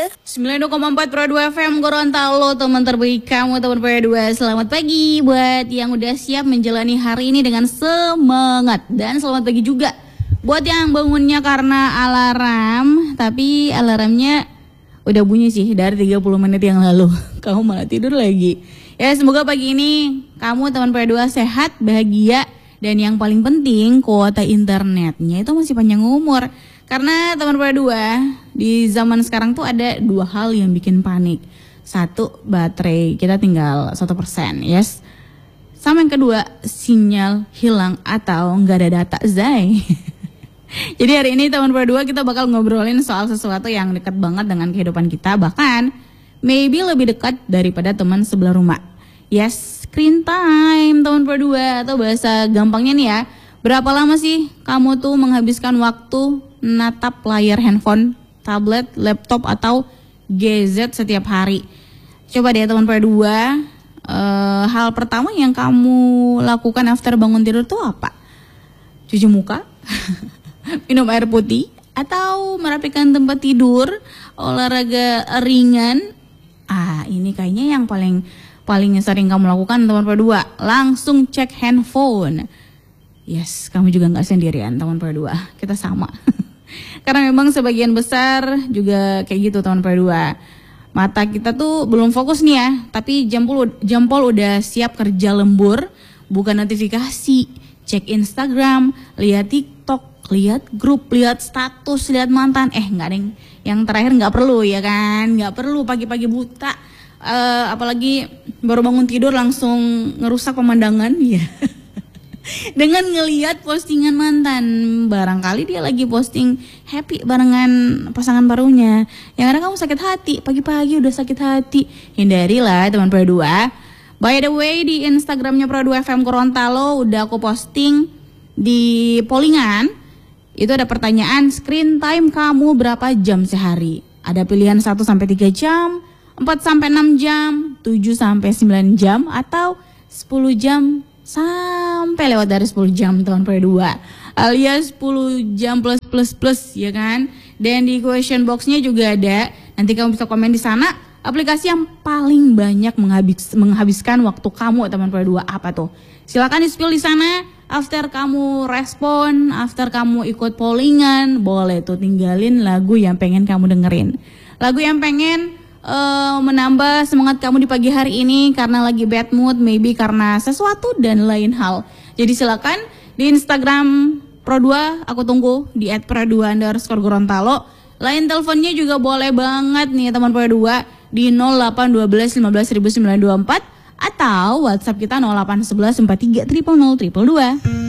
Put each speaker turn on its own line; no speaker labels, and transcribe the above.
92,4 Pro 2 FM Gorontalo, teman terbaik kamu, teman Pro 2. Selamat pagi buat yang udah siap menjalani hari ini dengan semangat. Dan selamat pagi juga buat yang bangunnya karena alarm, tapi alarmnya udah bunyi sih dari 30 menit yang lalu. Kamu malah tidur lagi. Ya, semoga pagi ini kamu teman Pro 2 sehat, bahagia, dan yang paling penting kuota internetnya itu masih panjang umur. Karena teman Pro 2 di zaman sekarang tuh ada dua hal yang bikin panik. Satu, baterai kita tinggal 1%, yes. Sama yang kedua, sinyal hilang atau nggak ada data, Zai. Jadi hari ini teman Pro 2 kita bakal ngobrolin soal sesuatu yang dekat banget dengan kehidupan kita. Bahkan maybe lebih dekat daripada teman sebelah rumah. Yes, screen time teman Pro 2, atau bahasa gampangnya nih ya. Berapa lama sih kamu tuh menghabiskan waktu natap layar handphone, tablet, laptop, atau gadget setiap hari? Coba deh teman Pro 2, hal pertama yang kamu lakukan after bangun tidur tuh apa? Cuci muka? Minum air putih? Atau merapikan tempat tidur? Olahraga ringan? Ini kayaknya yang paling sering kamu lakukan teman Pro 2. Langsung cek handphone. Yes, kamu juga gak sendirian teman Pro 2. Kita sama. Karena memang sebagian besar juga kayak gitu teman Pro 2. Mata kita tuh belum fokus nih ya, tapi jempol udah siap kerja lembur. Buka notifikasi, cek Instagram, lihat TikTok, lihat grup, lihat status, lihat mantan. Enggak deng, yang terakhir gak perlu ya kan. Gak perlu pagi-pagi buta, apalagi baru bangun tidur langsung ngerusak pemandangan ya. Dengan ngelihat postingan mantan, barangkali dia lagi posting happy barengan pasangan barunya. Yang ada kamu sakit hati, pagi-pagi udah sakit hati. Hindarilah teman Pro 2. By the way, di Instagramnya Pro 2 FM Gorontalo udah aku posting di pollingan. Itu ada pertanyaan, screen time kamu berapa jam sehari? Ada pilihan 1-3 jam, 4-6 jam, 7-9 jam, atau 10 jam sampai lewat dari 10 jam teman Pro 2, alias 10 jam plus ya kan. Dan di question boxnya juga ada, nanti kamu bisa komen di sana, aplikasi yang paling banyak menghabiskan waktu kamu teman Pro 2 apa tuh? Silakan di-spill di sana. After kamu respon, after kamu ikut pollingan, boleh tuh tinggalin lagu yang pengen kamu dengerin, lagu yang pengen menambah semangat kamu di pagi hari ini karena lagi bad mood, maybe karena sesuatu dan lain hal. Jadi silakan di Instagram Pro 2, aku tunggu di @pro2_Gorontalo. Line teleponnya juga boleh banget nih teman Pro 2 di 0812 15 924 atau WhatsApp kita 0811 43 000 222.